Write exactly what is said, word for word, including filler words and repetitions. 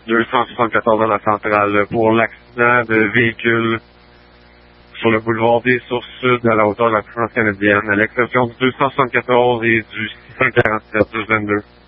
deux cent soixante-quatorze à la centrale pour l'accident de véhicule sur le boulevard des Sources Sud à la hauteur de la France canadienne, à l'exception du deux cent soixante-quatorze et du six cent quarante-sept, deux vingt-deux.